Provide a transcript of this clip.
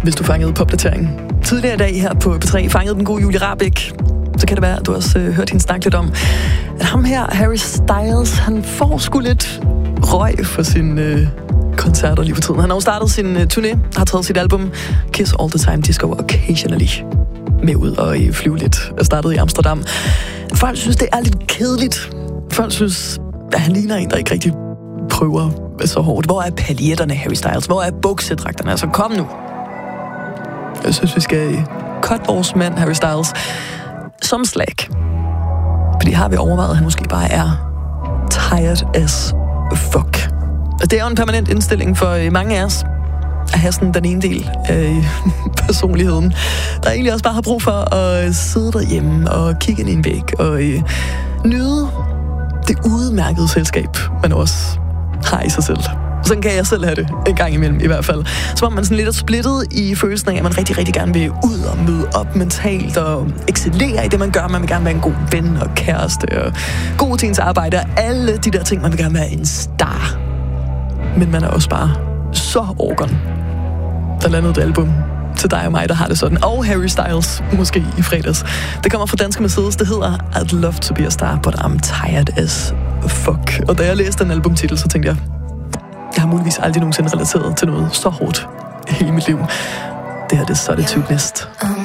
hvis du fangede popdateringen. Tidligere i dag her på P3 fangede den gode Julie Rahbek. Så kan det være, at du også hørt hende snakke lidt om, at ham her, Harry Styles, han får sgu lidt røg for sin koncerter lige for tiden. Han har jo startet sin turné, har taget sit album Kiss All The Time, Disco Occasionally med ud og flyve lidt. Startede i Amsterdam. Folk synes, det er lidt kedeligt. Folk synes, at han ligner en, der ikke rigtig prøver så hårdt. Hvor er paljetterne, Harry Styles? Hvor er buksedragterne? Altså, kom nu. Jeg synes, vi skal cut vores mand, Harry Styles, som slag. Fordi har vi overvejet, at han måske bare er tired as fuck. Og det er jo en permanent indstilling for mange af os at have sådan den ene del af personligheden, der egentlig også bare har brug for at sidde derhjemme og kigge ind i en væg og nyde det udmærkede selskab, man også har i sig selv. Sådan kan jeg selv have det en gang imellem i hvert fald. Som om man sådan lidt er splittet i følelsen af, at man rigtig, rigtig gerne vil ud og møde op mentalt og excellere i det, man gør. Man vil gerne være en god ven og kæreste og god til ens arbejde og alle de der ting. Man vil gerne være en star. Men man er også bare så organ. Der landede et album til dig og mig, der har det sådan. Og Harry Styles, måske i fredags. Det kommer fra Danske Mercedes. Det hedder I'd Love To Be A Star, but I'm Tired As Fuck. Og da jeg læste den albumtitel, så tænkte jeg har muligvis aldrig nogensinde relateret til noget så hårdt i hele mit liv. Det her, det er Solitude Nest.